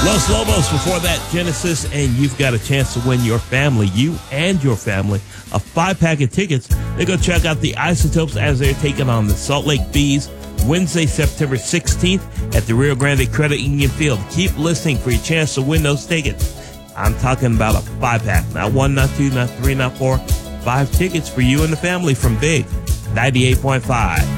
Los Lobos before that, Genesis, and you've got a chance to win you and your family, a 5-pack of tickets. Then go check out the Isotopes as they're taking on the Salt Lake Bees Wednesday, September 16th at the Rio Grande Credit Union Field. Keep listening for your chance to win those tickets. I'm talking about a 5-pack, not 1, not 2, not 3, not 4, 5 tickets for you and the family from Big 98.5.